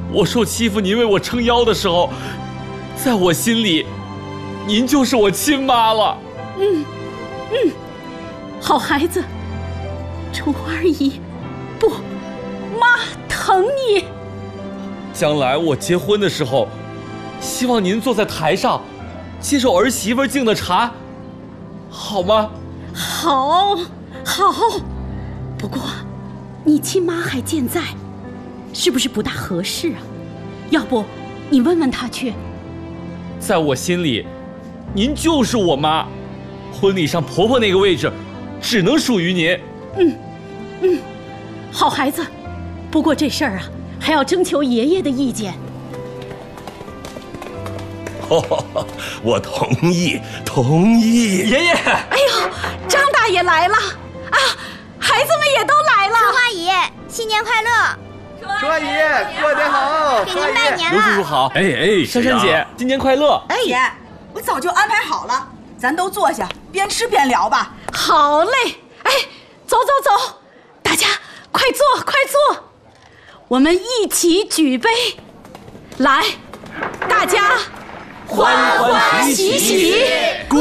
我受欺负您为我撑腰的时候，在我心里，您就是我亲妈了。 好孩子，楚二姨，不，妈疼你。 将来我结婚的时候，希望您坐在台上，接受儿媳妇敬的茶，好吗？ 好，不过，你亲妈还健在，是不是不大合适啊？要不，你问问她去。 在我心里，您就是我妈，婚礼上婆婆那个位置，只能属于您。 好孩子，不过这事儿啊，还要征求爷爷的意见。 我同意。 爷爷， 哎呦，张大爷来了啊！孩子们也都来了。 春花爷，新年快乐！ 楚阿姨过得好， 给您拜年刘叔叔了。 好。 哎， 珊珊姐，新年快乐！ 哎，姐，我早就安排好了，咱都坐下，边吃边聊吧。 好嘞，哎，走，大家快坐，我们一起举杯，来，大家欢欢喜喜。